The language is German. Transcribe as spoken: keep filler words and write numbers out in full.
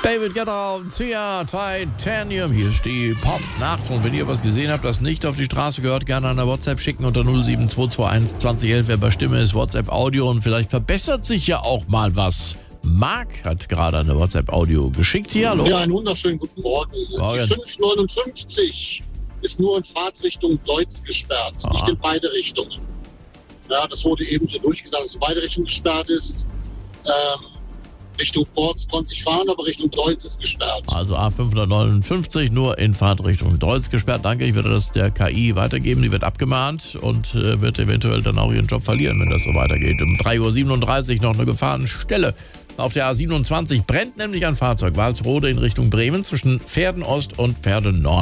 David Guetta und Sia, Titanium. Hier ist die Pop-Nacht. Und wenn ihr was gesehen habt, das nicht auf die Straße gehört, gerne an der WhatsApp schicken unter null sieben zwei zwei eins zwanzig elf. Wer bei Stimme ist, WhatsApp-Audio. Und vielleicht verbessert sich ja auch mal was. Marc hat gerade eine WhatsApp-Audio geschickt. Hier, hallo. Ja, einen wunderschönen guten Morgen. Morgen. Die fünf neunundfünfzig ist nur in Fahrtrichtung Deutz gesperrt, Aha. nicht in beide Richtungen. Ja, das wurde eben so durchgesagt, dass es in beide Richtungen gesperrt ist. Ähm, Richtung Porz konnte ich fahren, aber Richtung Deutz ist gesperrt. Also A fünfhundertneunundfünfzig nur in Fahrtrichtung Deutz gesperrt. Danke, ich werde das der K I weitergeben. Die wird abgemahnt und äh, wird eventuell dann auch ihren Job verlieren, wenn das so weitergeht. Um drei Uhr siebenunddreißig noch eine Gefahrenstelle. Auf der A siebenundzwanzig brennt nämlich ein Fahrzeug Walsrode in Richtung Bremen zwischen Pferden Ost und Pferden Nord.